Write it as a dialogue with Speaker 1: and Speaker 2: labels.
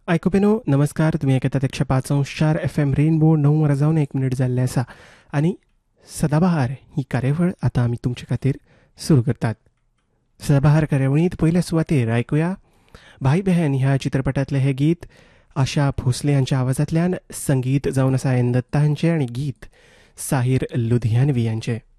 Speaker 1: आयकुपेनो नमस्कार. तुम्ही ऐकतात 105.4 FM रेनबो. 9:01 जाल्ले आसा आनी सदाबहार ही कार्यावळ आतां आमी तुमचे खातीर सुरू करतात. सदाबहार कार्यावळींत पयल्या सुवातेर आयकुया भाई बहन ह्या चित्रपटांतलें हें गीत आशा भोसले हांच्या आवाजांतल्यान. संगीत जावन आसा एन दत्ता हांचें आनी गीत साहीर लुधियानवी हांचें.